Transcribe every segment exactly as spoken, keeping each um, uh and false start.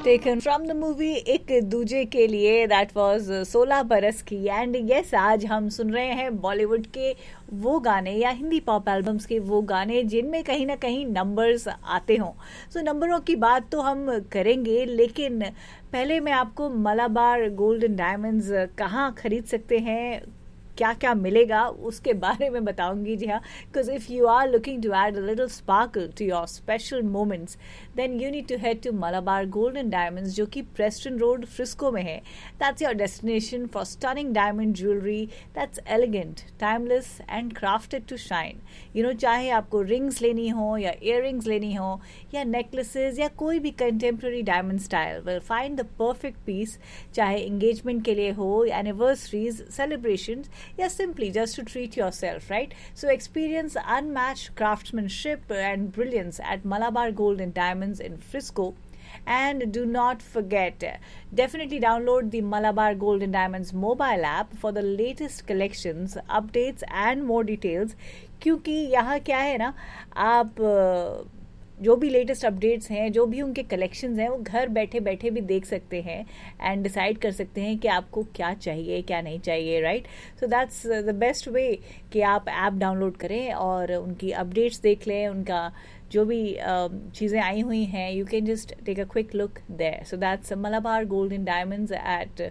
Taken from the movie एक दूजे के लिए, दैट वाज सोलह बरस की. एंड यस, आज हम सुन रहे हैं बॉलीवुड के वो गाने या हिंदी पॉप एल्बम्स के वो गाने जिनमें कहीं ना कहीं नंबर्स आते हों. सो so, नंबरों की बात तो हम करेंगे, लेकिन पहले मैं आपको मलाबार गोल्ड एंड डायमंड्स कहाँ खरीद सकते हैं, क्या क्या मिलेगा, उसके बारे में बताऊंगी. जी हाँ, because if you are looking to add a little sparkle to your special moments, then you need to head to Malabar gold and diamonds, जो कि प्रेस्टन रोड फ्रिस्को में है. That's your destination for stunning diamond jewellery that's elegant, timeless and crafted to shine. You know, चाहे आपको rings लेनी हो या ear rings लेनी हो या नेकलेसेस या कोई भी contemporary diamond style, will find the perfect piece. चाहे एंगेजमेंट के लिए हो, एनिवर्सरीज, सेलिब्रेशंस, या simply just to treat yourself, right? So experience unmatched craftsmanship and brilliance at Malabar Gold and Diamonds in Frisco. And do not forget, definitely download the Malabar Gold and Diamonds mobile app for the latest collections, updates and more details. क्योंकि यहाँ क्या है ना, आप जो भी latest updates हैं, जो भी उनके कलेक्शंस हैं, वो घर बैठे बैठे भी देख सकते हैं एंड डिसाइड कर सकते हैं कि आपको क्या चाहिए, क्या नहीं चाहिए, right? So that's the best way कि आप ऐप डाउनलोड करें और उनकी अपडेट्स देख लें, उनका जो भी uh, चीज़ें आई हुई हैं, you can just take a quick look there. So that's Malabar gold and diamonds eight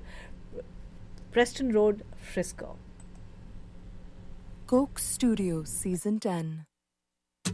Preston road, Frisco. Coke Studio Season ten.